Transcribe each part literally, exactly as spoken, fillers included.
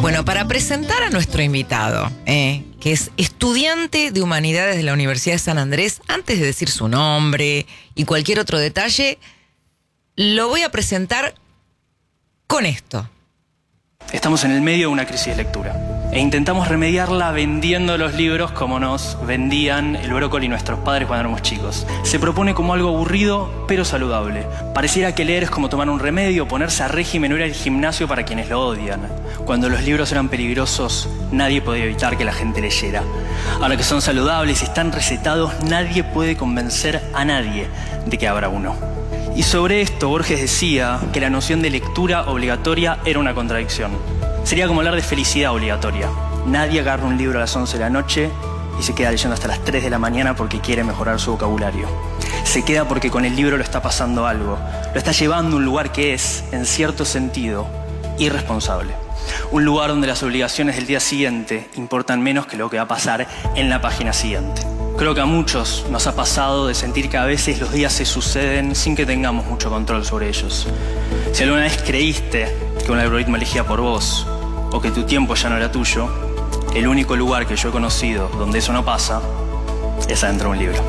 Bueno, para presentar a nuestro invitado, eh, que es estudiante de Humanidades de la Universidad de San Andrés, antes de decir su nombre y cualquier otro detalle, lo voy a presentar con esto. Estamos en el medio de una crisis de lectura e intentamos remediarla vendiendo los libros como nos vendían el brócoli nuestros padres cuando éramos chicos. Se propone como algo aburrido pero saludable. Pareciera que leer es como tomar un remedio, ponerse a régimen o ir al gimnasio para quienes lo odian. Cuando los libros eran peligrosos, nadie podía evitar que la gente leyera. Ahora que son saludables y están recetados, nadie puede convencer a nadie de que abra uno. Y sobre esto, Borges decía que la noción de lectura obligatoria era una contradicción. Sería como hablar de felicidad obligatoria. Nadie agarra un libro a las once de la noche y se queda leyendo hasta las tres de la mañana porque quiere mejorar su vocabulario. Se queda porque con el libro lo está pasando algo. Lo está llevando a un lugar que es, en cierto sentido, irresponsable. Un lugar donde las obligaciones del día siguiente importan menos que lo que va a pasar en la página siguiente. Creo que a muchos nos ha pasado de sentir que a veces los días se suceden sin que tengamos mucho control sobre ellos. Si alguna vez creíste que un algoritmo elegía por vos o que tu tiempo ya no era tuyo, el único lugar que yo he conocido donde eso no pasa es adentro de un libro.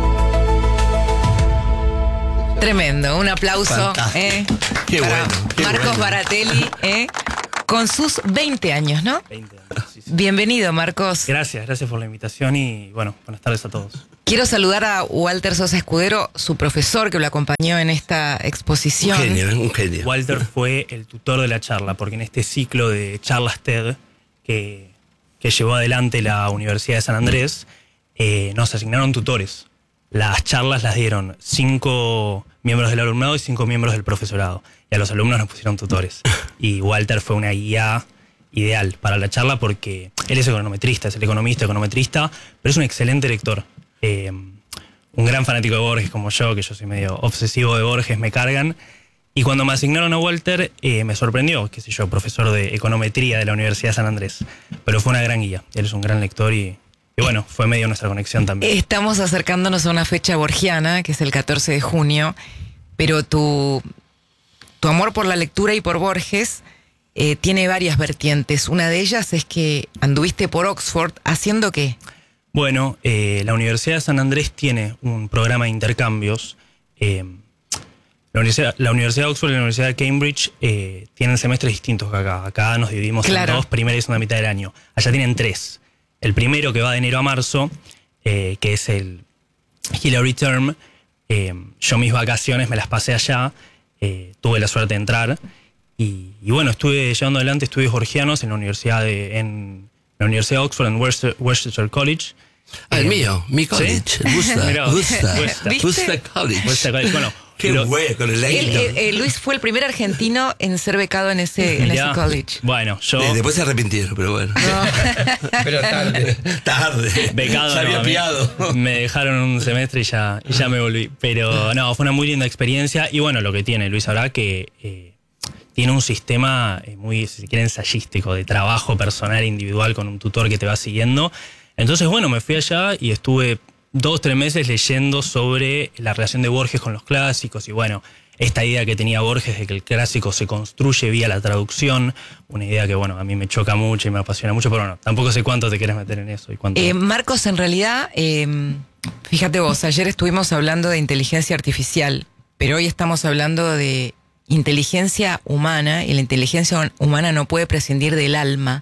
Tremendo, un aplauso eh, qué para bueno, qué Marcos bueno. Baratelli, eh, con sus veinte años, ¿no? veinte años, sí, sí. Bienvenido, Marcos. Gracias, gracias por la invitación y bueno, buenas tardes a todos. Quiero saludar a Walter Sosa Escudero, su profesor que lo acompañó en esta exposición. Un genio, un genio. Walter fue el tutor de la charla, porque en este ciclo de charlas TED que, que llevó adelante la Universidad de San Andrés, eh, nos asignaron tutores. Las charlas las dieron cinco miembros del alumnado y cinco miembros del profesorado. Y a los alumnos nos pusieron tutores. Y Walter fue una guía ideal para la charla porque él es econometrista, es el economista, econometrista, pero es un excelente lector. Eh, un gran fanático de Borges como yo, que yo soy medio obsesivo de Borges, me cargan. Y cuando me asignaron a Walter, eh, me sorprendió, qué sé yo, profesor de econometría de la Universidad de San Andrés. Pero fue una gran guía. Él es un gran lector y, y bueno, fue medio nuestra conexión también. Estamos acercándonos a una fecha borgiana, que es el catorce de junio, pero tu, tu amor por la lectura y por Borges eh, tiene varias vertientes. Una de ellas es que anduviste por Oxford, ¿haciendo qué? Bueno, eh, la Universidad de San Andrés tiene un programa de intercambios. Eh, la, Universidad, la Universidad de Oxford y la Universidad de Cambridge eh, tienen semestres distintos que acá. Acá nos dividimos Claro. en dos, primera y segunda mitad del año. Allá tienen tres. El primero, que va de enero a marzo, eh, que es el Hillary Term. Eh, yo mis vacaciones me las pasé allá, eh, tuve la suerte de entrar. Y, y bueno, estuve llevando adelante estudios borgianos en la Universidad de, en la Universidad de Oxford, en Worcester, Worcester College. Ah, el Eh, mío, mi college, ¿sí? Worcester, Mirá, Worcester, Worcester. Worcester College. Worcester College, bueno, Qué lo- bueno, con el Él, éxito. eh, eh, Luis fue el primer argentino en ser becado en ese, en mirá, ese college. Bueno, yo Eh, Después se arrepintieron, pero bueno. Pero tarde. Tarde. becado Se no, había a mí piado. me dejaron un semestre y ya, y ya me volví. Pero no, fue una muy linda experiencia. Y bueno, lo que tiene Luis sabrá que eh, tiene un sistema eh, muy, si se quiere, ensayístico, de trabajo personal e individual con un tutor que te va siguiendo. Entonces, bueno, me fui allá y estuve dos, tres meses leyendo sobre la relación de Borges con los clásicos y bueno, esta idea que tenía Borges de que el clásico se construye vía la traducción, una idea que bueno, a mí me choca mucho y me apasiona mucho, pero bueno, tampoco sé cuánto te quieres meter en eso y cuánto... Eh, Marcos, en realidad, eh, fíjate vos, ayer estuvimos hablando de inteligencia artificial, pero hoy estamos hablando de inteligencia humana, y la inteligencia humana no puede prescindir del alma.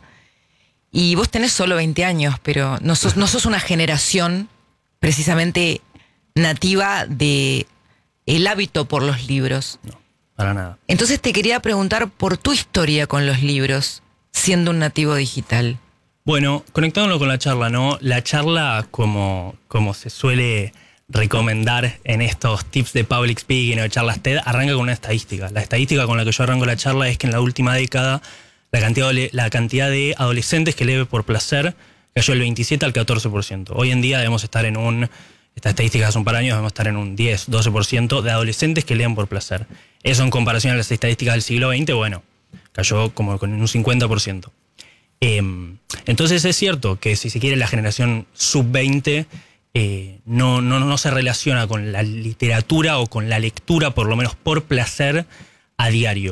Y vos tenés solo veinte años, pero no sos, no sos una generación precisamente nativa de el hábito por los libros. No, para nada. Entonces te quería preguntar por tu historia con los libros, siendo un nativo digital. Bueno, conectándolo con la charla, ¿no? La charla, como, como se suele recomendar en estos tips de public speaking o de charlas TED, arranca con una estadística. La estadística con la que yo arranco la charla es que en la última década la cantidad de, la cantidad de adolescentes que lee por placer cayó del veintisiete al catorce por ciento. Hoy en día debemos estar en un, esta estadística hace un par de años, debemos estar en un diez, doce por ciento de adolescentes que leen por placer. Eso en comparación a las estadísticas del siglo veinte, bueno, cayó como con un cincuenta por ciento. Eh, entonces es cierto que si se quiere la generación sub veinte eh, no, no, no se relaciona con la literatura o con la lectura, por lo menos por placer, a diario.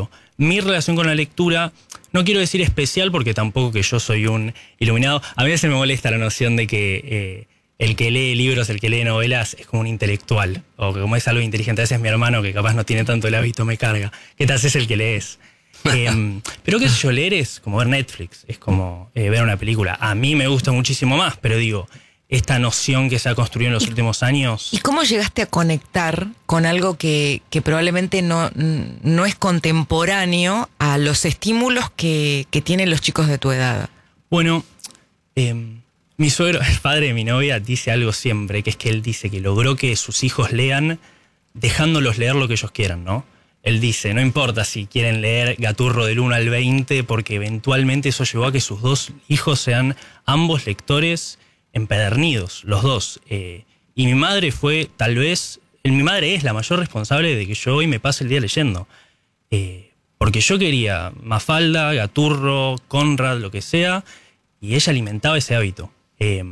mi relación con la lectura, no quiero decir especial porque tampoco que yo soy un iluminado. A mí se me molesta la noción de que eh, el que lee libros, el que lee novelas es como un intelectual, o que como es algo inteligente. A veces mi hermano, que capaz no tiene tanto el hábito, me carga. ¿Qué te haces el que lees? eh, pero qué sé yo, leer es como ver Netflix, es como eh, ver una película. A mí me gusta muchísimo más, pero digo, esta noción que se ha construido en los últimos años... ¿Y cómo llegaste a conectar con algo que, que probablemente no, no es contemporáneo a los estímulos que, que tienen los chicos de tu edad? Bueno, eh, mi suegro, el padre de mi novia, dice algo siempre, que es que él dice que logró que sus hijos lean dejándolos leer lo que ellos quieran, ¿no? Él dice, no importa si quieren leer Gaturro del uno al veinte, porque eventualmente eso llevó a que sus dos hijos sean ambos lectores empedernidos, los dos. Eh, y mi madre fue, tal vez, mi madre es la mayor responsable de que yo hoy me pase el día leyendo. Eh, porque yo quería Mafalda, Gaturro, Conrad, lo que sea, y ella alimentaba ese hábito. Eh,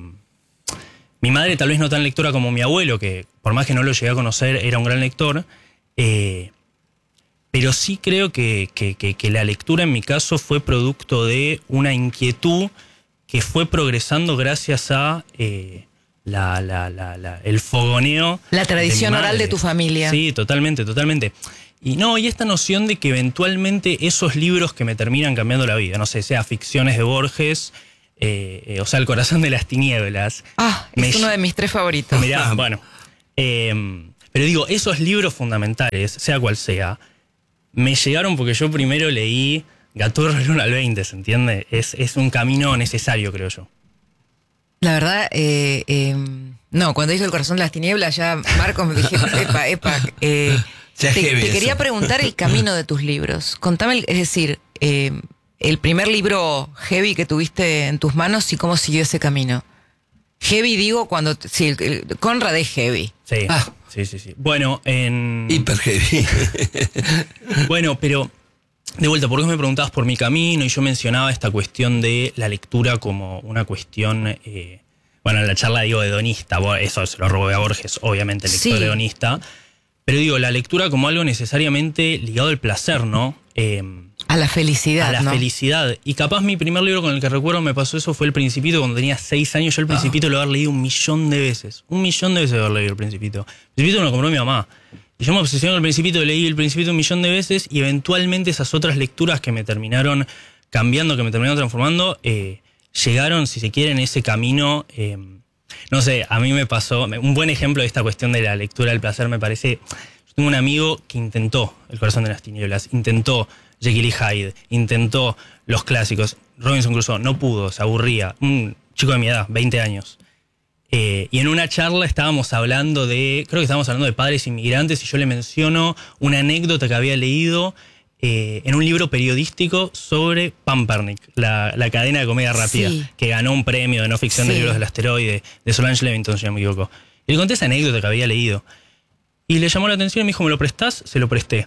mi madre tal vez no tan lectora como mi abuelo, que por más que no lo llegué a conocer, era un gran lector, eh, pero sí creo que, que, que, que la lectura en mi caso fue producto de una inquietud que fue progresando gracias a eh, la, la, la, la, el fogoneo. La tradición oral de tu familia. Sí, totalmente, totalmente. Y no, y esta noción de que eventualmente esos libros que me terminan cambiando la vida, no sé, sea ficciones de Borges, eh, eh, o sea, El corazón de las tinieblas. Ah, es uno de mis tres favoritos. Mirá, bueno. Eh, pero digo, esos libros fundamentales, sea cual sea, me llegaron porque yo primero leí Gaturro del uno al veinte, ¿se entiende? Es, es un camino necesario, creo yo. La verdad, eh, eh, no, cuando dijo El corazón de las tinieblas, ya Marcos me dije, epa, epa. Eh, te, te quería preguntar el camino de tus libros. Contame, el, es decir, eh, el primer libro heavy que tuviste en tus manos y cómo siguió ese camino. Heavy, digo, cuando... Sí, el, el, Conrad es heavy. Sí, ah. sí, sí, sí. Bueno, en... Hiper heavy. Bueno, pero... De vuelta, porque me preguntabas por mi camino y yo mencionaba esta cuestión de la lectura como una cuestión, eh, bueno, en la charla digo hedonista, eso se lo robó a Borges, obviamente lector sí. hedonista, pero digo, la lectura como algo necesariamente ligado al placer, ¿no? Eh, a la felicidad, A la ¿no? felicidad. Y capaz mi primer libro con el que recuerdo me pasó eso fue El Principito, cuando tenía seis años. Yo El Principito oh. lo había leído un millón de veces, un millón de veces de haber leído El Principito. El Principito me lo compró mi mamá. Y yo me obsesioné con El Principito, leí El Principito un millón de veces y eventualmente esas otras lecturas que me terminaron cambiando, que me terminaron transformando, eh, llegaron, si se quiere, en ese camino. Eh, no sé, a mí me pasó, un buen ejemplo de esta cuestión de la lectura del placer me parece, yo tengo un amigo que intentó El corazón de las tinieblas, intentó Jekyll y Hyde, intentó los clásicos, Robinson Crusoe, no pudo, se aburría, un chico de mi edad, veinte años. Eh, y en una charla estábamos hablando de, creo que estábamos hablando de padres inmigrantes y yo le menciono una anécdota que había leído eh, en un libro periodístico sobre Pumpernickel, la, la cadena de comedia rápida, sí. que ganó un premio de no ficción sí. de libros del asteroide, de Solange Levinson, si no me equivoco. Y le conté esa anécdota que había leído. Y le llamó la atención y me dijo, ¿me lo prestás? Se lo presté.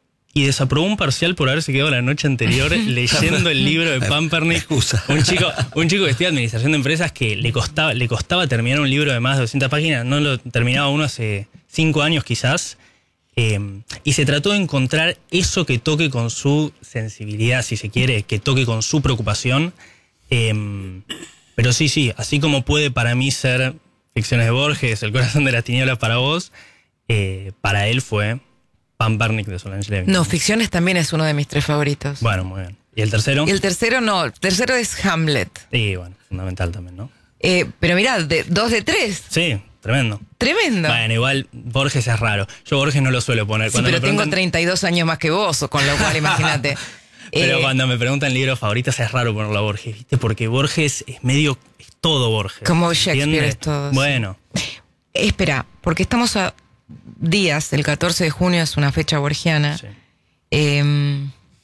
Y desaprobó un parcial por haberse quedado la noche anterior leyendo el libro de Pumpernickel. Un chico, un chico que estudia administración de empresas que le costaba, le costaba terminar un libro de más de doscientas páginas. No lo terminaba uno hace cinco años quizás. Eh, y se trató de encontrar eso que toque con su sensibilidad, si se quiere, que toque con su preocupación. Eh, pero sí, sí, así como puede para mí ser Ficciones de Borges, El corazón de las tinieblas para vos, eh, para él fue Pumpernickel de Solange Levinson. No, Ficciones también es uno de mis tres favoritos. Bueno, muy bien. ¿Y el tercero? Y el tercero no, el tercero es Hamlet. Sí, bueno, fundamental también, ¿no? Eh, pero mirá, de, dos de tres. Sí, tremendo. Tremendo. Bueno, igual Borges es raro. Yo Borges no lo suelo poner. Sí, cuando pero me preguntan... tengo treinta y dos años más que vos, con lo cual imagínate. Pero eh, cuando me preguntan libros favoritos es raro ponerlo a Borges, ¿viste? Porque Borges es medio, es todo Borges. Como Shakespeare ¿entiende? es todo. Bueno. Sí. Espera, porque estamos a días, el catorce de junio es una fecha borgiana. Sí. Eh,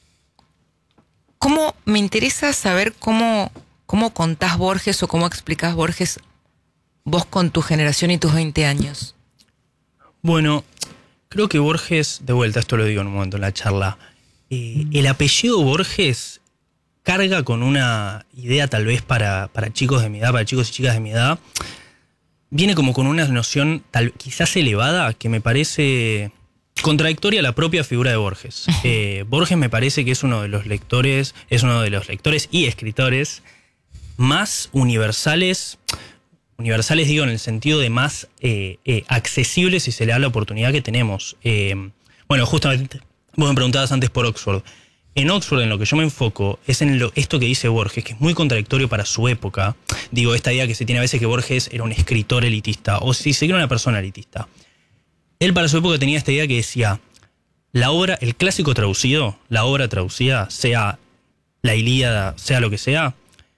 ¿Cómo me interesa saber cómo, cómo contás Borges o cómo explicás Borges vos con tu generación y tus veinte años? Bueno, creo que Borges, de vuelta, esto lo digo en un momento en la charla, eh, el apellido Borges carga con una idea tal vez para, para chicos de mi edad, para chicos y chicas de mi edad, viene como con una noción tal, quizás elevada que me parece contradictoria la propia figura de Borges. Eh, Borges me parece que es uno de los lectores, es uno de los lectores y escritores más universales, universales digo en el sentido de más eh, eh, accesibles si se le da la oportunidad que tenemos. Eh, bueno, justamente vos me preguntabas antes por Oxford. En Oxford, en lo que yo me enfoco, es en lo, esto que dice Borges, que es muy contradictorio para su época. Digo, esta idea que se tiene a veces que Borges era un escritor elitista, o si se quiere una persona elitista. Él para su época tenía esta idea que decía, la obra, el clásico traducido, la obra traducida, sea la Ilíada, sea lo que sea,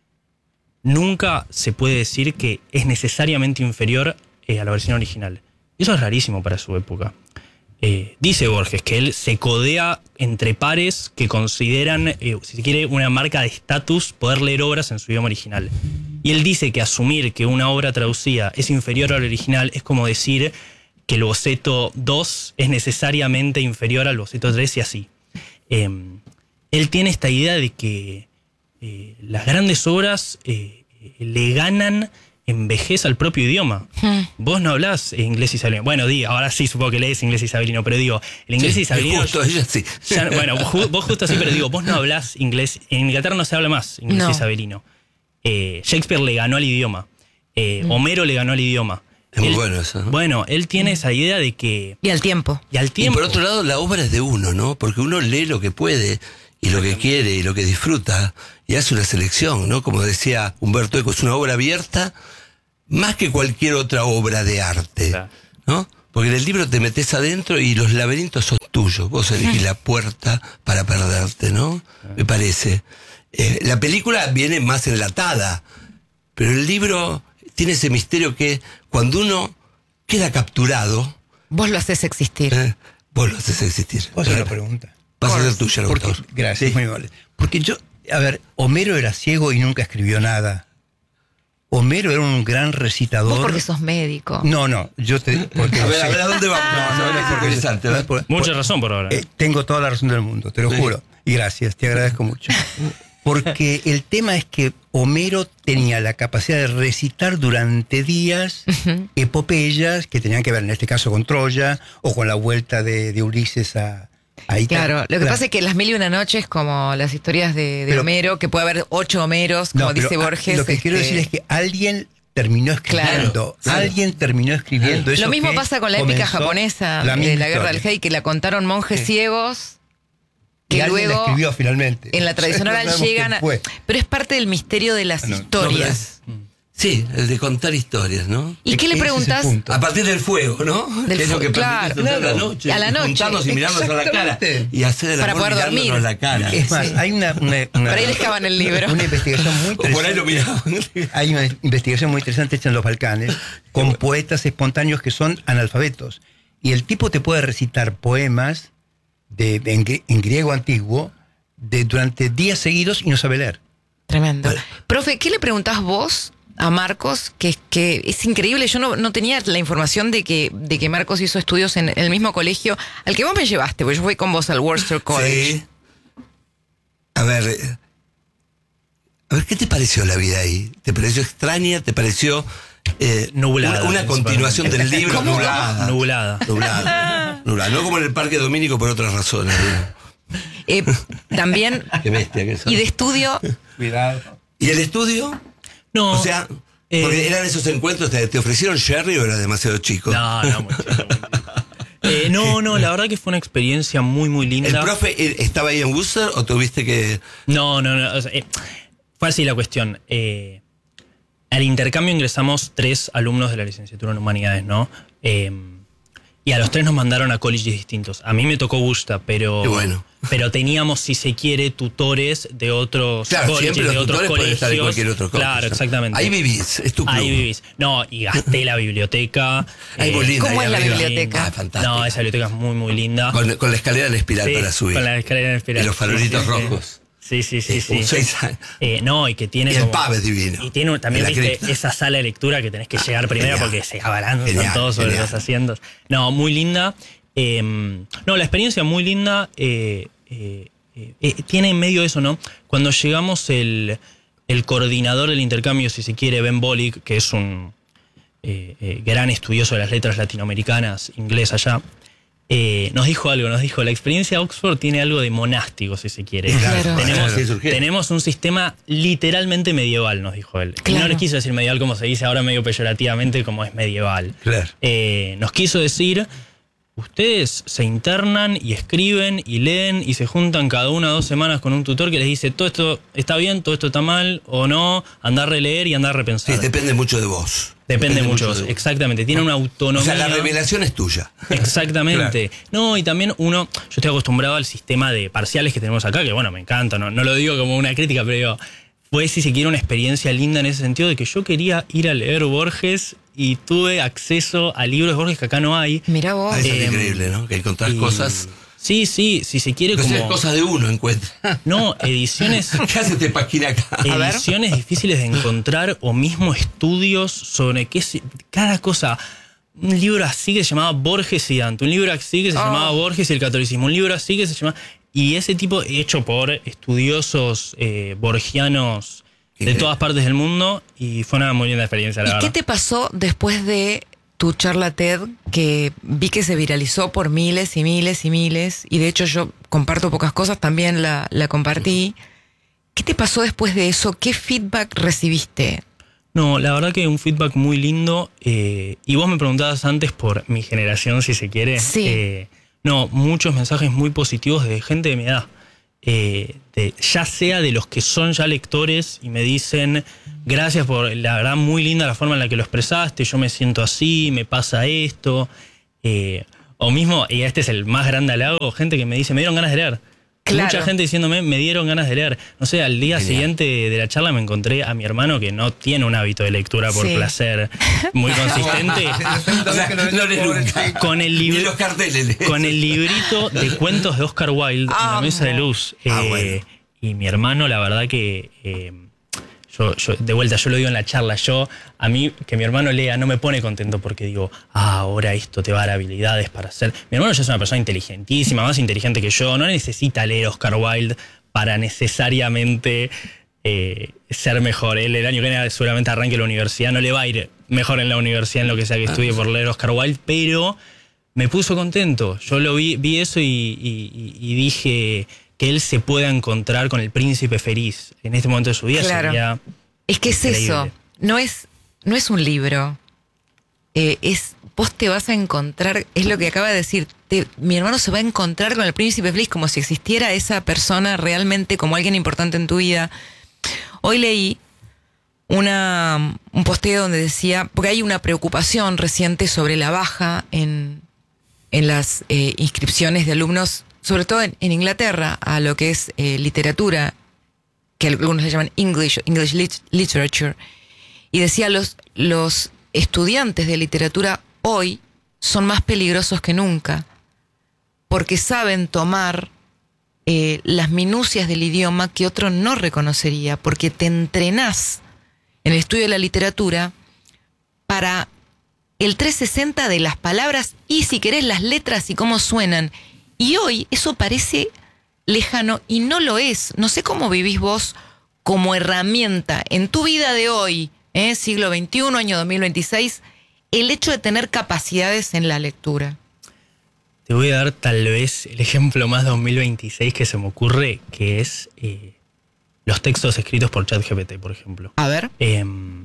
nunca se puede decir que es necesariamente inferior eh, a la versión original. Eso es rarísimo para su época. Eh, dice Borges que él se codea entre pares que consideran, eh, si se quiere, una marca de estatus poder leer obras en su idioma original. Y él dice que asumir que una obra traducida es inferior al original es como decir que el boceto dos es necesariamente inferior al boceto tres y así. Eh, él tiene esta idea de que eh, las grandes obras eh, le ganan en vejez al propio idioma. Hmm. Vos no hablás inglés isabelino. Bueno, digo, ahora sí supongo que lees inglés isabelino, pero digo, el inglés sí, isabelino... Justo, ella sí. Ya, bueno, vos, vos justo así, pero digo, vos no hablás inglés... En Inglaterra no se habla más inglés no. isabelino. Eh, Shakespeare le ganó al idioma. Eh, hmm. Homero le ganó al idioma. Es muy él, bueno eso, ¿no? Bueno, él tiene esa idea de que... Y al tiempo. Y al tiempo. Y por otro lado, la obra es de uno, ¿no? Porque uno lee lo que puede y lo que quiere y lo que disfruta y hace una selección, ¿no? Como decía Humberto Eco, es una obra abierta más que cualquier otra obra de arte, ¿no? Porque en el libro te metes adentro y los laberintos son tuyos. Vos elegís la puerta para perderte, ¿no? Me parece. Eh, la película viene más enlatada, pero el libro tiene ese misterio que cuando uno queda capturado... Vos lo haces existir. Eh, vos lo haces existir. ¿Puedo hacer una pregunta? Vas a ser tuya, Porque, autor. gracias, Sí. muy amable. Porque yo, a ver, Homero era ciego y nunca escribió nada. Homero era un gran recitador. Vos porque sos médico. No, no, yo te... Porque A ver, sé. a ver, ¿a dónde vamos? No, no, no, porque interesante, ¿verdad? por- Mucha por- razón por ahora. eh, tengo toda la razón del mundo, te lo Sí. juro. Y gracias, te agradezco mucho. Porque el tema es que Homero tenía la capacidad de recitar durante días Ujú. epopeyas que tenían que ver, en este caso, con Troya o con la vuelta de, de Ulises a, a Italia. Claro, lo que pasa es que las mil y una noches, como las historias de, de Pero- Homero, que puede haber ocho Homeros, como No, pero, dice ah, Borges. Lo que este, quiero decir es que alguien terminó escribiendo. Claro, Alguien terminó escribiendo eso. Lo mismo que pasa con la épica comenzó japonesa la de misma la Guerra del historia. Hei, que la contaron monjes Sí. ciegos, Y que alguien la luego escribió finalmente. en la tradición No oral sabemos quién llegan a... fue. Pero es parte del misterio de las Ah, no, no, historias. Sí, el de contar historias, ¿no? ¿Y qué le Ese es el preguntás? punto. A partir del fuego, ¿no? Del Que es lo fuego, que claro, permite a la claro. noche. A la noche. Juntarnos y mirarnos a la cara. Exactamente. Y hacer el Para amor poder mirándonos dormir. la cara. Es más, Sí. hay una, una, una- Por ahí descaban el libro. Una investigación muy O por ahí interesante. lo miraban. Hay una investigación muy interesante hecha en los Balcanes con poetas espontáneos que son analfabetos. Y el tipo te puede recitar poemas de, en, grie- en griego antiguo de, durante días seguidos y no sabe leer. Tremendo. Bueno. Profe, ¿qué le preguntás vos a Marcos? Que, que es increíble, yo no, no tenía la información de que, de que Marcos hizo estudios en el mismo colegio al que vos me llevaste, porque yo fui con vos al Worcester College. Sí. A ver, eh, a ver, ¿qué te pareció la vida ahí? ¿Te pareció extraña? ¿Te pareció eh, Nublada, una, una continuación del libro? ¿Cómo? Nublada. Nublada. Nublada. Nublada. No como en el Parque Domínico por otras razones. ¿no? Eh, también, Qué bestia que sos. y de estudio, Cuidado. ¿Y el estudio? No. O sea, eh, porque eran esos encuentros, ¿te, te ofrecieron Sherry o era demasiado chico? No, no, mucho, mucho. Eh, no, no, la verdad que fue una experiencia muy, muy linda. ¿El profe eh, estaba ahí en Worcester o tuviste que...? No, no, no. O sea, eh, fue así la cuestión. Eh, al intercambio ingresamos tres alumnos de la licenciatura en Humanidades, ¿no? Eh, y a los tres nos mandaron a colleges distintos. A mí me tocó Busta, pero, Qué bueno. pero teníamos, si se quiere, tutores de otros Claro, colleges, siempre los de otros tutores pueden colegios. estar en cualquier otro college, Claro, ¿no? exactamente. Ahí vivís, es tu club. Ahí vivís. No, y gasté la biblioteca. Ahí eh, muy linda, ¿cómo ahí es la arriba. biblioteca? Ah, fantástico. No, esa biblioteca es muy, muy linda. Con, con la escalera en espiral Sí, para subir. Con la escalera en espiral. Y los farolitos Sí, sí, sí. rojos. Sí, sí, sí, Eh, sí. un seis años. Eh, no, y que tiene Y el como- pub es divino. Y tiene también, En la viste, cripta. esa sala de lectura que tenés que llegar primero genial. porque se abalanzan Genial, todos sobre genial. los asientos. No, muy linda. Eh, no, la experiencia muy linda. Eh, eh, eh, eh, tiene en medio eso, ¿no? Cuando llegamos el, el coordinador del intercambio, si se quiere, Ben Bollick, que es un eh, eh, gran estudioso de las letras latinoamericanas, inglés allá, Eh, nos dijo algo, nos dijo, la experiencia de Oxford tiene algo de monástico, si se quiere. Claro. Tenemos, Claro. tenemos un sistema literalmente medieval, nos dijo él. Claro. Y no les quiso decir medieval como se dice ahora medio peyorativamente, como es medieval. Claro. Eh, nos quiso decir, ustedes se internan y escriben y leen y se juntan cada una o dos semanas con un tutor que les dice, todo esto está bien, todo esto está mal, o no, andar a releer y andar a repensar. Sí, depende mucho de vos. Depende, mucho, de vos. exactamente. Tiene una autonomía. O sea, la revelación es tuya. Exactamente. No, y también uno, yo estoy acostumbrado al sistema de parciales que tenemos acá, que bueno, me encanta, no, no lo digo como una crítica, pero digo, fue, si se quiere, una experiencia linda en ese sentido de que yo quería ir a leer Borges y tuve acceso a libros de Borges que acá no hay. Mirá vos. Ah, eso es Eh, increíble, ¿no? Que encontrás Y- cosas. Sí, sí, si se quiere Entonces, como... cosas de uno encuentra. No, ediciones... ¿Qué hace este página acá? ediciones difíciles de encontrar o mismo estudios sobre qué se- cada cosa. Un libro así que se llamaba Borges y Dante, un libro así que se Oh. llamaba Borges y el catolicismo, un libro así que se llama... Y ese tipo hecho por estudiosos eh, borgianos de Qué todas partes del mundo, y fue una muy linda experiencia, la ¿Y qué verdad. te pasó después de tu charla TED, que vi que se viralizó por miles y miles y miles, y de hecho yo comparto pocas cosas, también la, la compartí? ¿Qué te pasó después de eso? ¿Qué feedback recibiste? No, la verdad que un feedback muy lindo. eh, y vos me preguntabas antes por mi generación, si se quiere. Sí. Eh, no, muchos mensajes muy positivos de gente de mi edad. Eh, de, ya sea de los que son ya lectores y me dicen, gracias por, la verdad, muy linda la forma en la que lo expresaste, yo me siento así, me pasa esto. Eh, o mismo, y este es el más grande halago, gente que me dice, me dieron ganas de leer. Claro. Mucha gente diciéndome, me dieron ganas de leer. No sé, al día Genial. siguiente de la charla me encontré a mi hermano que no tiene un hábito de lectura por Sí. placer muy consistente. O sea, no lees nunca. Con el Ni libro, los carteles lees. con el librito de cuentos de Oscar Wilde en la Amo. mesa de luz. Ah, Eh, bueno. Y mi hermano, la verdad que... eh, yo, yo- de vuelta, yo lo digo en la charla, yo, a mí, que mi hermano lea no me pone contento porque digo, ah, ahora esto te va a dar habilidades para hacer... Mi hermano ya es una persona inteligentísima, más inteligente que yo, no necesita leer Oscar Wilde para necesariamente eh, ser mejor. Él el año que viene seguramente arranque la universidad, no le va a ir mejor en la universidad en lo que sea que estudie por leer Oscar Wilde, pero me puso contento. Yo lo vi, vi eso y, y- y dije que él se pueda encontrar con el príncipe feliz en este momento de su vida. Claro. Sería Es que es increíble. eso, no es, no es un libro. Eh, es, vos te vas a encontrar, es lo que acaba de decir, te- mi hermano se va a encontrar con el príncipe feliz como si existiera esa persona realmente como alguien importante en tu vida. Hoy leí una, un posteo donde decía, porque hay una preocupación reciente sobre la baja en, en las eh, inscripciones de alumnos, sobre todo en, en Inglaterra, a lo que es eh, literatura, que algunos le llaman English, English lit- Literature, y decía, los, los estudiantes de literatura hoy son más peligrosos que nunca, porque saben tomar eh, las minucias del idioma que otro no reconocería, porque te entrenás en el estudio de la literatura para el trescientos sesenta de las palabras y, si querés, las letras y cómo suenan. Y hoy eso parece lejano y no lo es. No sé cómo vivís vos como herramienta en tu vida de hoy, ¿eh? siglo veintiuno, año dos mil veintiséis, el hecho de tener capacidades en la lectura. Te voy a dar tal vez el ejemplo más dos mil veintiséis que se me ocurre, que es eh, los textos escritos por ChatGPT, por ejemplo. A ver. Eh,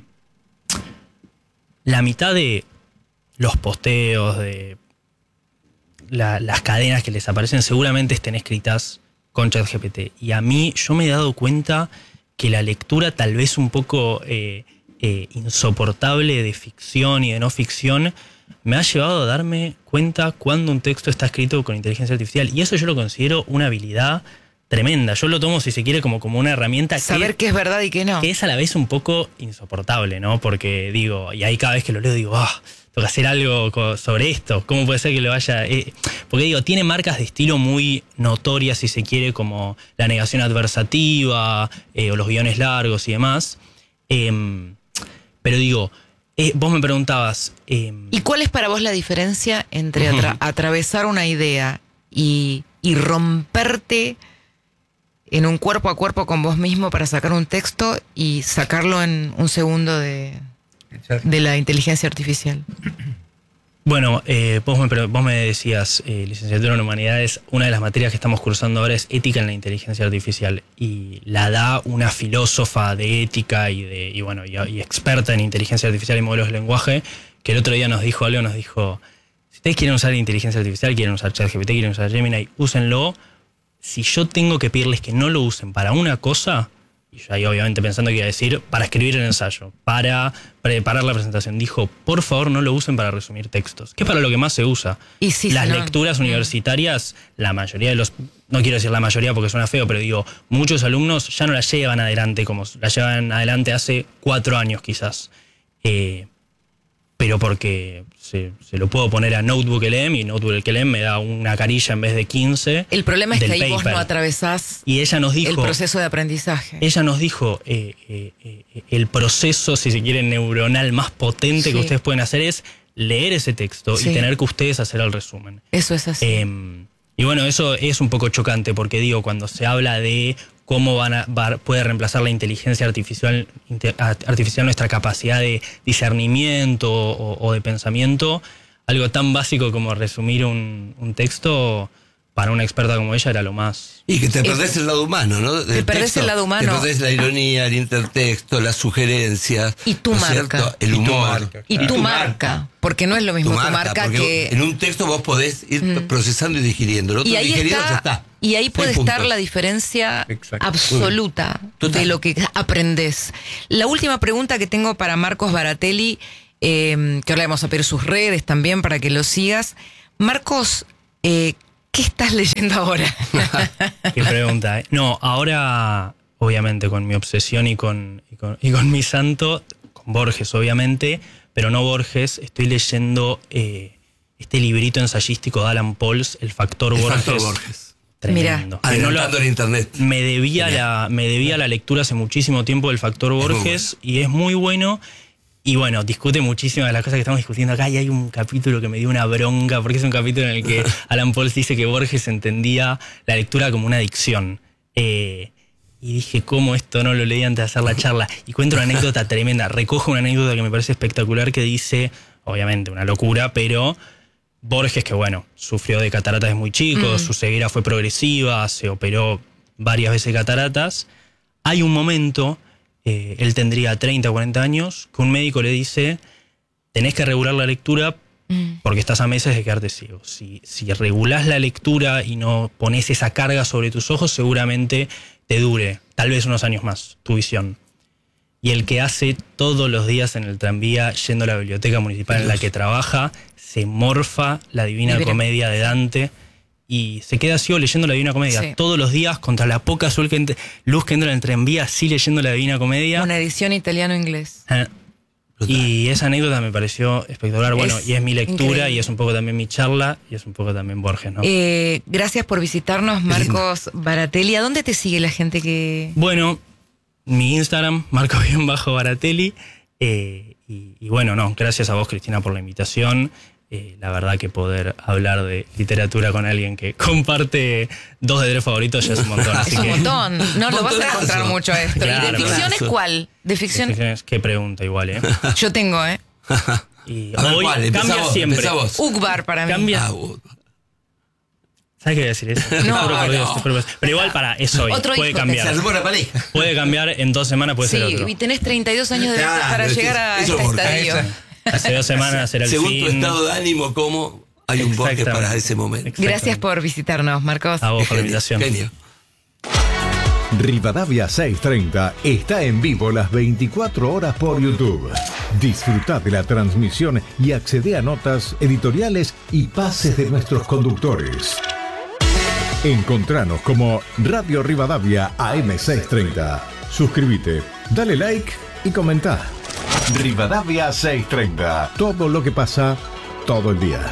la mitad de los posteos, de la- las cadenas que les aparecen, seguramente estén escritas con ChatGPT. Y a mí, yo me he dado cuenta que la lectura tal vez un poco eh, eh, insoportable de ficción y de no ficción me ha llevado a darme cuenta cuando un texto está escrito con inteligencia artificial. Y eso yo lo considero una habilidad tremenda. Yo lo tomo, si se quiere, como, como una herramienta Saber que, qué es verdad y qué no. que es a la vez un poco insoportable, ¿no? Porque digo, y ahí cada vez que lo leo digo, ah, tengo que hacer algo co- sobre esto. ¿Cómo puede ser que lo vaya...? Eh, porque digo, tiene marcas de estilo muy notorias, si se quiere, como la negación adversativa eh, o los guiones largos y demás. Em, pero digo, eh, vos me preguntabas... em, ¿Y cuál es para vos la diferencia entre atra- atravesar una idea y, y romperte en un cuerpo a cuerpo con vos mismo para sacar un texto y sacarlo en un segundo de, de la inteligencia artificial? Bueno, eh, vos, me, vos me decías, eh, licenciatura en Humanidades, una de las materias que estamos cursando ahora es ética en la inteligencia artificial y la da una filósofa de ética y, de, y, bueno, y, y experta en inteligencia artificial y modelos de lenguaje, que el otro día nos dijo algo, nos dijo, si ustedes quieren usar inteligencia artificial, quieren usar ChatGPT, quieren usar Gemini, úsenlo. Si yo tengo que pedirles que no lo usen para una cosa, y yo ahí obviamente pensando que iba a decir, para escribir el ensayo, para preparar la presentación, dijo, por favor no lo usen para resumir textos, que es para lo que más se usa. Y sí, Las sí, no. lecturas universitarias, la mayoría de los, no quiero decir la mayoría porque suena feo, pero digo, muchos alumnos ya no la llevan adelante como la llevan adelante hace cuatro años quizás. Eh, pero porque se, se lo puedo poner a Notebook L M y Notebook L M me da una carilla en vez de quince. El problema es que del ahí vos paper. no atravesás Y ella nos dijo, el proceso de aprendizaje. ella nos dijo, eh, eh, eh, el proceso, si se quiere, neuronal más potente Sí. que ustedes pueden hacer es leer ese texto Sí. y tener que ustedes hacer el resumen. Eso es así. Eh, y bueno, eso es un poco chocante porque digo, cuando se habla de cómo van a, va, puede reemplazar la inteligencia artificial, inte, artificial nuestra capacidad de discernimiento o, o de pensamiento, algo tan básico como resumir un, un texto, para una experta como ella era lo más... Y que te Es- perdés el lado humano, ¿no? Del Te perdés texto. el lado humano. Te perdés la ironía, el intertexto, las sugerencias. Y tu ¿no es marca. cierto? El Y tu humor. marca. Y Y tu tu marca, porque no es lo mismo tu marca, porque que... en un texto vos podés ir Mm. procesando y digiriendo. El otro Y ahí digerido está, ya está. y ahí Seis puede puntos. estar la diferencia Exacto. absoluta Total. de lo que aprendés. La última pregunta que tengo para Marcos Baratelli, eh, que ahora le vamos a pedir sus redes también para que lo sigas. Marcos, eh, ¿qué estás leyendo ahora? Qué pregunta, ¿eh? No, ahora, obviamente, con mi obsesión y con, y con, y con mi santo, con Borges, obviamente, pero no Borges, estoy leyendo eh, este librito ensayístico de Alan Pauls, El Factor El Borges. factor Borges. Tremendo. Que no Adelantando lo- el internet. me debía, Genial. la, me debía la lectura hace muchísimo tiempo del Factor muy Borges y es muy bueno. Y bueno, discute muchísimas de las cosas que estamos discutiendo acá y hay un capítulo que me dio una bronca porque es un capítulo en el que Alan Pauls dice que Borges entendía la lectura como una adicción. Eh, y dije, ¿cómo esto no lo leí antes de hacer la charla? Y cuento una anécdota tremenda. Recojo una anécdota que me parece espectacular que dice, obviamente una locura, pero Borges, que bueno, sufrió de cataratas desde muy chico, Mm. su ceguera fue progresiva, se operó varias veces cataratas. Hay un momento... Eh, él tendría treinta o cuarenta años, que un médico le dice, tenés que regular la lectura Mm. porque estás a meses de quedarte ciego. Si, si regulás la lectura y no pones esa carga sobre tus ojos, seguramente te dure tal vez unos años más tu visión. Y el que hace todos los días en el tranvía, yendo a la biblioteca municipal en la que trabaja, se morfa la Divina Divina. Comedia de Dante y se queda ciego leyendo la Divina Comedia. Sí. Todos los días, contra la poca azul que ent- luz que entra en el tranvía, así leyendo la Divina Comedia. Una edición italiano-inglés. Eh, Brutal. Y esa anécdota me pareció espectacular. Bueno, Es y es mi lectura increíble. y es un poco también mi charla y es un poco también Borges, ¿no? Eh, gracias por visitarnos, Marcos Baratelli. ¿A dónde te sigue la gente que...? Bueno, mi Instagram, Marco-Baratelli. Eh, y, y bueno, no, gracias a vos, Cristina, por la invitación. Eh, la verdad que poder hablar de literatura con alguien que comparte dos de tres favoritos ya es un montón. Así Es un que, montón. No lo vas a Montonazo. encontrar mucho esto. Claro, ¿Y de ficción es montonazo. cuál? De ficción... Qué pregunta igual, ¿eh? Yo tengo, ¿eh? Y A ver, hoy ¿cuál? Empezá cambia vos, siempre. empezá vos. Ugbar para mí. Cambia. Ah, vos. ¿Sabes qué voy a decir eso? Te juro por Dios, no. te juro por Dios. Pero igual para, es hoy. Otro puede hijo Se cambiar. armó la pareja. Puede cambiar en dos semanas, puede ser Sí, otro. y tenés treinta y dos años de edad Claro, para eso- llegar a eso este Borges. estadio. Hace dos semanas era el Según fin. tu estado de ánimo, ¿cómo hay un Borges Exactamente. para ese momento? Exactamente. Gracias por visitarnos, Marcos. A vos por la Genio, invitación. genio. Rivadavia seiscientos treinta está en vivo las veinticuatro horas por YouTube. Disfruta de la transmisión y accede a notas editoriales y pases de nuestros conductores. Encontranos como Radio Rivadavia A M seiscientos treinta. Suscríbete, dale like y comenta. Rivadavia seiscientos treinta. Todo lo que pasa todo el día.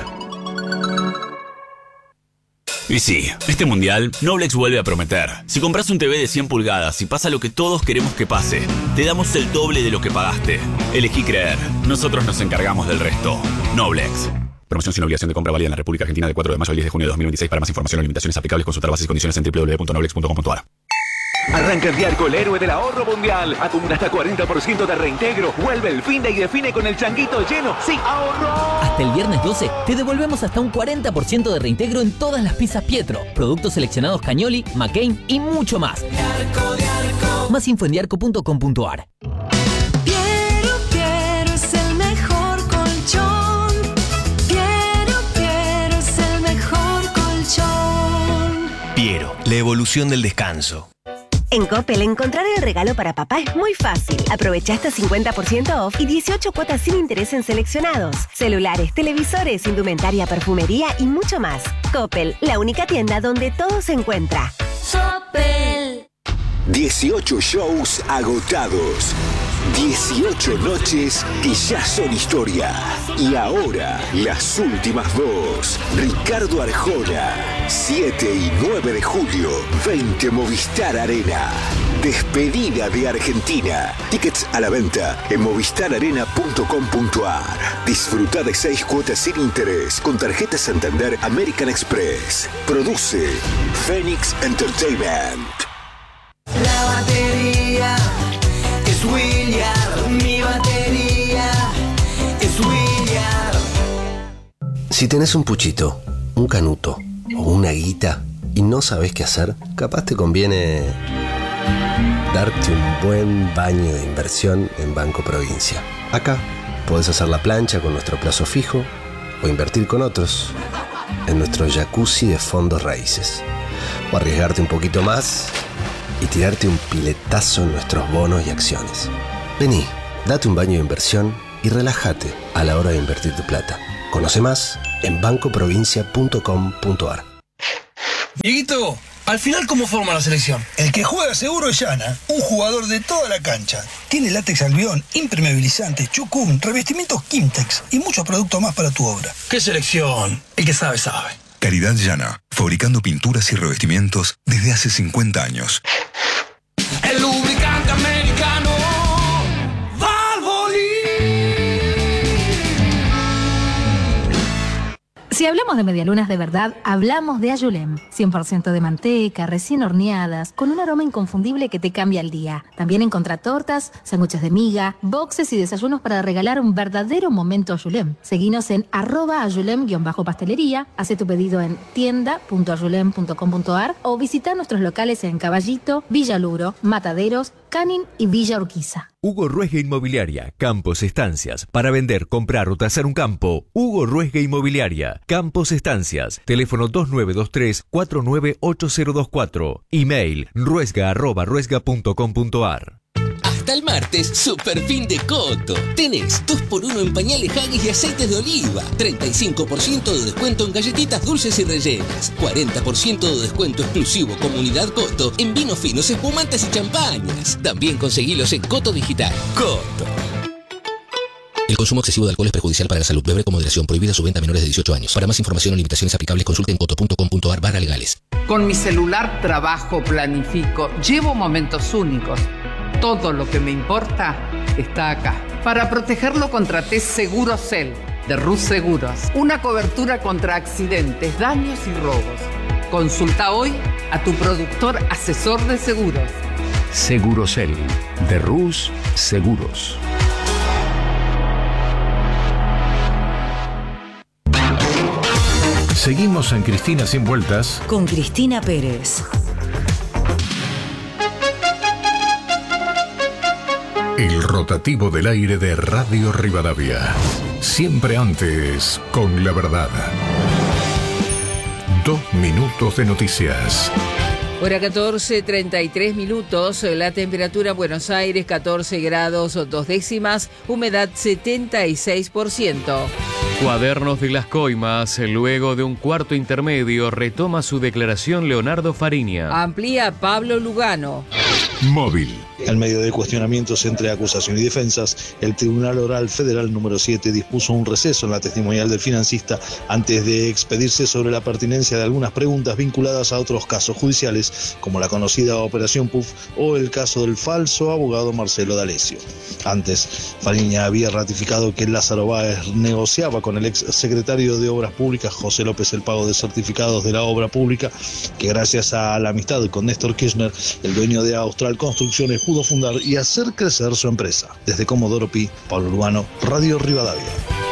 Y sí, este mundial, Noblex vuelve a prometer. Si compras un T V de cien pulgadas y pasa lo que todos queremos que pase, te damos el doble de lo que pagaste. Elegí creer. Nosotros nos encargamos del resto. Noblex. Promoción sin obligación de compra válida en la República Argentina del cuatro de mayo al diez de junio de dos mil veintiséis. Para más información o limitaciones aplicables, consultar bases y condiciones en doble u doble u doble u punto noblex punto com punto a r. Arranca en Diarco, el héroe del ahorro mundial. Acumula hasta cuarenta por ciento de reintegro. Vuelve el fin de y define con el changuito lleno. ¡Sí, ahorro! Hasta el viernes doce te devolvemos hasta un cuarenta por ciento de reintegro en todas las pizzas Pietro, productos seleccionados Cagnoli, McCain y mucho más. Diarco, Diarco. Más info en diarco punto com punto ar. Piero, Piero es el mejor colchón. Piero, Piero es el mejor colchón. Piero, la evolución del descanso. En Coppel, encontrar el regalo para papá es muy fácil. Aprovecha hasta cincuenta por ciento off y dieciocho cuotas sin interés en seleccionados. Celulares, televisores, indumentaria, perfumería y mucho más. Coppel, la única tienda donde todo se encuentra. Coppel. dieciocho shows agotados. dieciocho noches que ya son historia. Y ahora, las últimas dos. Ricardo Arjona, siete y nueve de julio, veinte Movistar Arena. Despedida de Argentina. Tickets a la venta en movistar arena punto com punto ar. Disfruta de seis cuotas sin interés con tarjeta Santander American Express. Produce Phoenix Entertainment. La batería es William, mi batería es William. Si tenés un puchito, un canuto o una guita y no sabés qué hacer, capaz te conviene darte un buen baño de inversión en Banco Provincia. Acá podés hacer la plancha con nuestro plazo fijo o invertir con otros en nuestro jacuzzi de fondos raíces. O arriesgarte un poquito más y tirarte un piletazo en nuestros bonos y acciones. Vení, date un baño de inversión y relájate a la hora de invertir tu plata. Conoce más en banco provincia punto com punto ar. Dieguito, al final, ¿cómo forma la selección? El que juega seguro es Yana, un jugador de toda la cancha. Tiene látex albión, impermeabilizante, chucum, revestimientos Kimtex y muchos productos más para tu obra. ¿Qué selección? El que sabe, sabe. Caridad Llana, fabricando pinturas y revestimientos desde hace cincuenta años. El lubricante americano Valvoline. Si hablamos de medialunas de verdad, hablamos de Ayulem. cien por ciento de manteca, recién horneadas, con un aroma inconfundible que te cambia el día. También encontrá tortas, sándwiches de miga, boxes y desayunos para regalar un verdadero momento Ayulem. Seguinos en arroba ayulem-pastelería, hace tu pedido en tienda punto ayulem punto com punto ar o visita nuestros locales en Caballito, Villa Luro, Mataderos, Canin y Villa Urquiza. Hugo Ruesga Inmobiliaria, Campos Estancias. Para vender, comprar o tasar un campo, Hugo Ruesga Inmobiliaria, Campos Estancias. Teléfono dos nueve dos tres, cuatro nueve ocho cero dos cuatro. Email ruesga arroba ruesga punto com punto ar. Hasta el martes, super fin de Coto. Tenés dos por uno en pañales Haggis y aceites de oliva. treinta y cinco por ciento de descuento en galletitas dulces y rellenas. cuarenta por ciento de descuento exclusivo Comunidad Coto en vinos finos, espumantes y champañas. También conseguilos en Coto Digital. Coto. El consumo excesivo de alcohol es perjudicial para la salud. Beber con moderación. Prohibida su venta a menores de dieciocho años. Para más información o limitaciones aplicables, consulte en coto punto com punto ar barra legales. Con mi celular trabajo, planifico, llevo momentos únicos. Todo lo que me importa está acá. Para protegerlo contraté Segurocel de Rus Seguros. Una cobertura contra accidentes, daños y robos. Consulta hoy a tu productor asesor de seguros. Segurocel de Rus Seguros. Seguimos en Cristina Sin Vueltas con Cristina Pérez. El rotativo del aire de Radio Rivadavia. Siempre antes, con la verdad. Dos minutos de noticias. Hora catorce, treinta y tres minutos, la temperatura en Buenos Aires catorce grados dos décimas, humedad setenta y seis por ciento. Cuadernos de las Coimas, luego de un cuarto intermedio, retoma su declaración Leonardo Fariña. Amplía Pablo Lugano. Móvil. En medio de cuestionamientos entre acusación y defensas, el Tribunal Oral Federal número siete dispuso un receso en la testimonial del financista antes de expedirse sobre la pertinencia de algunas preguntas vinculadas a otros casos judiciales, como la conocida Operación Puff o el caso del falso abogado Marcelo D'Alessio. Antes, Fariña había ratificado que Lázaro Báez negociaba con el ex secretario de Obras Públicas, José López, el pago de certificados de la obra pública, que gracias a la amistad con Néstor Kirchner, el dueño de Austral Construcciones, pudo fundar y hacer crecer su empresa. Desde Comodoro Pi, Pablo Urbano, Radio Rivadavia.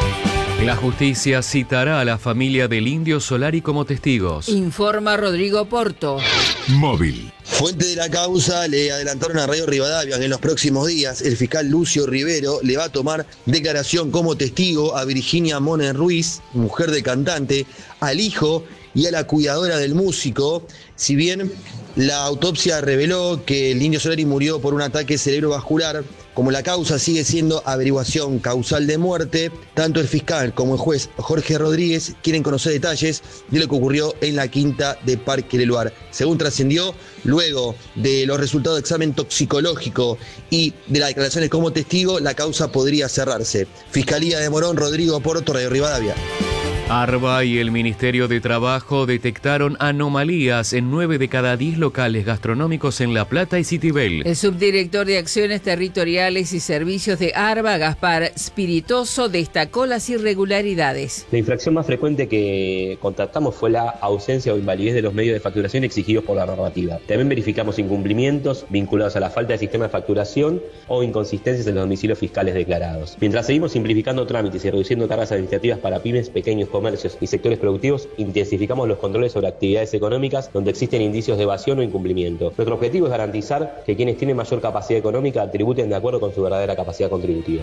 La justicia citará a la familia del Indio Solari como testigos. Informa Rodrigo Porto. Móvil. Fuente de la causa le adelantaron a Radio Rivadavia que en los próximos días el fiscal Lucio Rivero le va a tomar declaración como testigo a Virginia Monen Ruiz, mujer de cantante, al hijo y a la cuidadora del músico. Si bien la autopsia reveló que el Indio Solari murió por un ataque cerebrovascular, como la causa sigue siendo averiguación causal de muerte, tanto el fiscal como el juez Jorge Rodríguez quieren conocer detalles de lo que ocurrió en la quinta de Parque Leluar. Según trascendió, luego de los resultados de examen toxicológico y de las declaraciones como testigo, la causa podría cerrarse. Fiscalía de Morón, Rodrigo Porto, Radio Rivadavia. ARBA y el Ministerio de Trabajo detectaron anomalías en nueve de cada diez locales gastronómicos en La Plata y Citibel. El subdirector de Acciones Territoriales y Servicios de ARBA, Gaspar Spiritoso, destacó las irregularidades. La infracción más frecuente que contactamos fue la ausencia o invalidez de los medios de facturación exigidos por la normativa. También verificamos incumplimientos vinculados a la falta de sistema de facturación o inconsistencias en los domicilios fiscales declarados. Mientras seguimos simplificando trámites y reduciendo cargas administrativas para pymes, pequeños comercios y sectores productivos, intensificamos los controles sobre actividades económicas donde existen indicios de evasión o incumplimiento. Nuestro objetivo es garantizar que quienes tienen mayor capacidad económica tributen de acuerdo con su verdadera capacidad contributiva.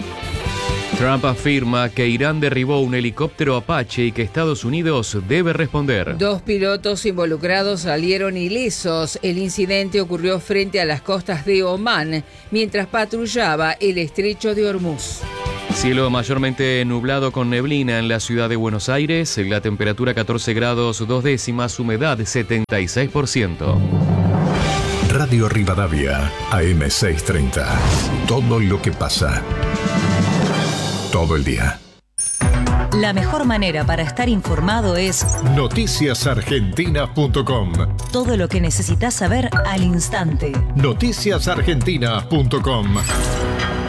Trump afirma que Irán derribó un helicóptero Apache y que Estados Unidos debe responder. Dos pilotos involucrados salieron ilesos. El incidente ocurrió frente a las costas de Omán, mientras patrullaba el estrecho de Hormuz. Cielo mayormente nublado con neblina en la ciudad de Buenos Aires, la temperatura catorce grados dos décimas, humedad setenta y seis por ciento. Radio Rivadavia, A M seiscientos treinta. Todo lo que pasa. Todo el día. La mejor manera para estar informado es noticias argentinas punto com. Todo lo que necesitas saber al instante. noticias argentinas punto com.